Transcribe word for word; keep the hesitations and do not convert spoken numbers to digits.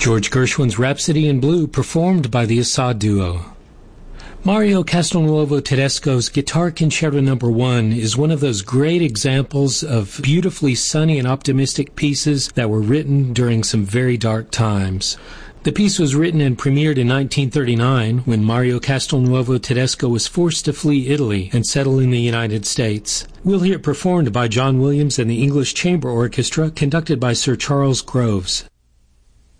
George Gershwin's Rhapsody in Blue, performed by the Assad Duo. Mario Castelnuovo Tedesco's Guitar Concerto Number One is one of those great examples of beautifully sunny and optimistic pieces that were written during some very dark times. The piece was written and premiered in nineteen thirty-nine when Mario Castelnuovo Tedesco was forced to flee Italy and settle in the United States. We'll hear it performed by John Williams and the English Chamber Orchestra, conducted by Sir Charles Groves.